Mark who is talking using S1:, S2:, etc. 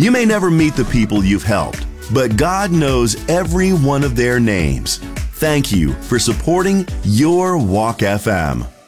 S1: You may never meet the people you've helped, but God knows every one of their names. Thank you for supporting Your Walk FM.